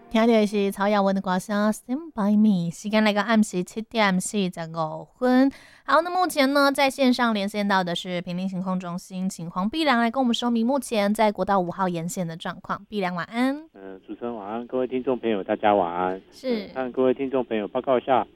听到的是曹雅文的歌声《Stand by Me》，时间来到暗时7:45。好，那目前呢，在线上连线到的是平林行控中心，请黄碧良来跟我们说明目前在国道5号沿线的状况。碧良晚安。 主持人晚安，各位听众朋友大家晚安。 是。 各位听众朋友报告一下，